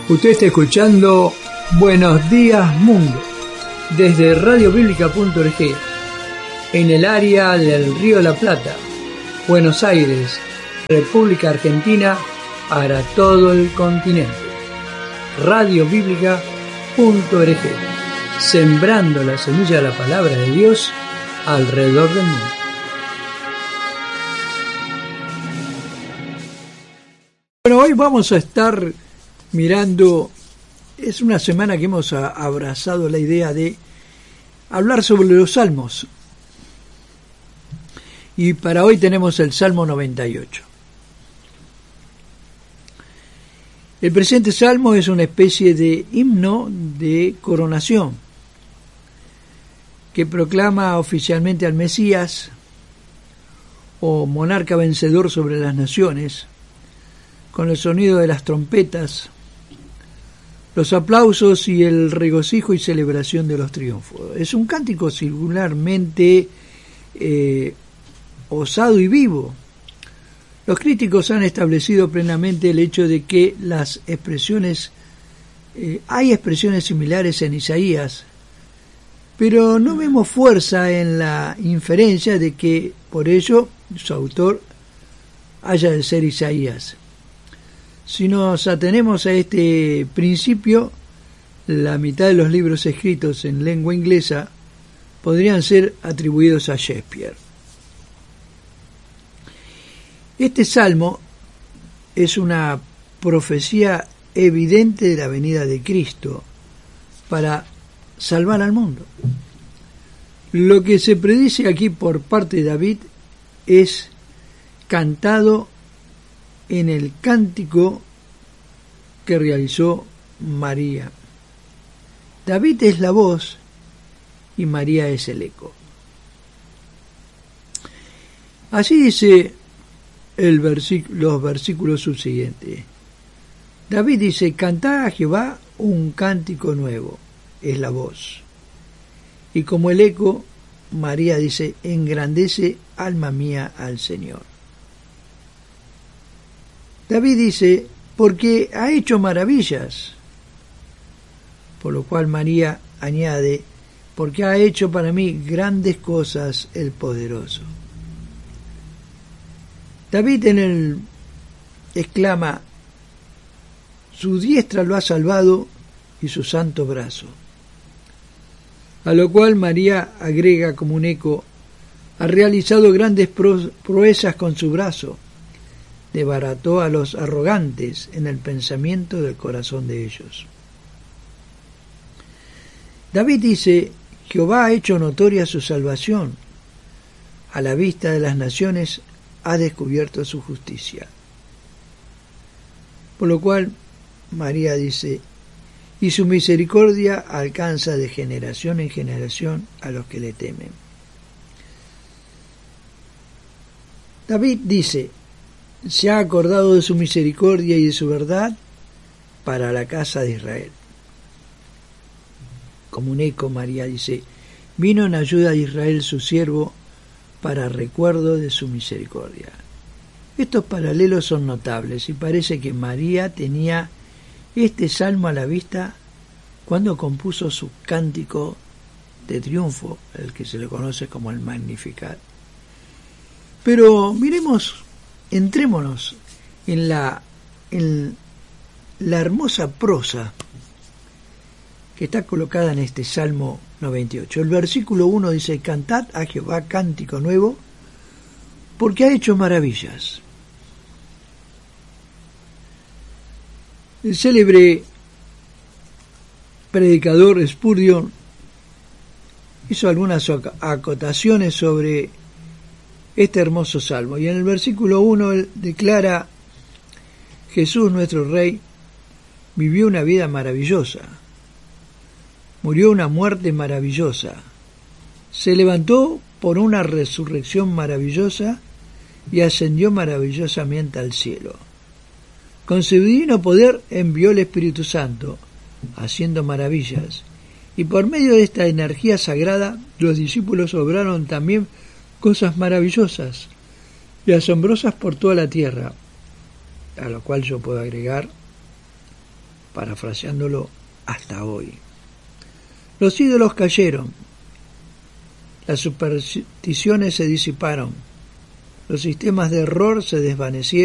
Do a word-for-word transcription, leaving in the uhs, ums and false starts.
Usted está escuchando Buenos Días Mundo desde radio bíblica punto org en el área del Río de la Plata, Buenos Aires, República Argentina, para todo el continente. radio bíblica punto org, sembrando la semilla de la palabra de Dios alrededor del mundo. Bueno, hoy vamos a estar mirando, es una semana que hemos abrazado la idea de hablar sobre los salmos. Y para hoy tenemos el Salmo noventa y ocho. El presente salmo es una especie de himno de coronación que proclama oficialmente al Mesías o monarca vencedor sobre las naciones, con el sonido de las trompetas, los aplausos y el regocijo y celebración de los triunfos. Es un cántico singularmente eh, osado y vivo. Los críticos han establecido plenamente el hecho de que las expresiones, eh, hay expresiones similares en Isaías, pero no vemos fuerza en la inferencia de que por ello su autor haya de ser Isaías. Si nos atenemos a este principio, la mitad de los libros escritos en lengua inglesa podrían ser atribuidos a Shakespeare. Este salmo es una profecía evidente de la venida de Cristo para salvar al mundo. Lo que se predice aquí por parte de David es cantado en el cántico que realizó María. David es la voz y María es el eco. Así dice el versículo, los versículos subsiguientes. David dice: cantad a Jehová un cántico nuevo, es la voz. Y como el eco, María dice: engrandece alma mía al Señor. David dice: porque ha hecho maravillas. Por lo cual María añade: porque ha hecho para mí grandes cosas el poderoso. David en el exclama: su diestra lo ha salvado y su santo brazo. A lo cual María agrega como un eco: ha realizado grandes proezas con su brazo, desbarató a los arrogantes en el pensamiento del corazón de ellos. David dice: Jehová ha hecho notoria su salvación, a la vista de las naciones ha descubierto su justicia. Por lo cual María dice: y su misericordia alcanza de generación en generación a los que le temen. David dice: se ha acordado de su misericordia y de su verdad para la casa de Israel. Como un eco, María dice: vino en ayuda de Israel su siervo, para recuerdo de su misericordia. Estos paralelos son notables y parece que María tenía este salmo a la vista cuando compuso su cántico de triunfo, el que se le conoce como el Magnificat. Pero miremos, entrémonos en la, en la hermosa prosa que está colocada en este Salmo noventa y ocho. El versículo uno dice: cantad a Jehová cántico nuevo, porque ha hecho maravillas. El célebre predicador Spurgeon hizo algunas acotaciones sobre este hermoso salmo, y en el versículo uno él declara: Jesús nuestro Rey vivió una vida maravillosa, murió una muerte maravillosa, se levantó por una resurrección maravillosa y ascendió maravillosamente al cielo. Con su divino poder envió el Espíritu Santo, haciendo maravillas, y por medio de esta energía sagrada los discípulos obraron también cosas maravillosas y asombrosas por toda la tierra, a lo cual yo puedo agregar parafraseándolo hasta hoy. Los ídolos cayeron, las supersticiones se disiparon, los sistemas de error se desvanecieron,